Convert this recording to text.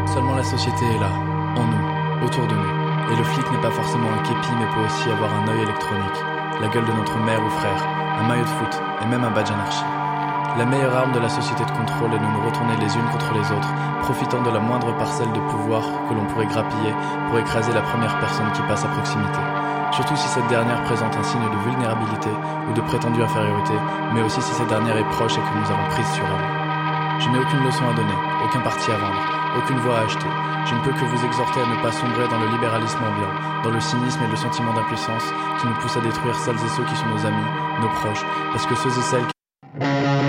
Seulement la société est là, en nous, autour de nous. Et le flic n'est pas forcément un képi, mais peut aussi avoir un œil électronique, la gueule de notre mère ou frère, un maillot de foot et même un badge anarchie. La meilleure arme de la société de contrôle est de nous retourner les unes contre les autres, profitant de la moindre parcelle de pouvoir que l'on pourrait grappiller pour écraser la première personne qui passe à proximité. Surtout si cette dernière présente un signe de vulnérabilité ou de prétendue infériorité, mais aussi si cette dernière est proche et que nous avons prise sur elle. Je n'ai aucune leçon à donner, aucun parti à vendre, aucune voix à acheter. Je ne peux que vous exhorter à ne pas sombrer dans le libéralisme ambiant, dans le cynisme et le sentiment d'impuissance qui nous poussent à détruire celles et ceux qui sont nos amis, nos proches, parce que ceux et celles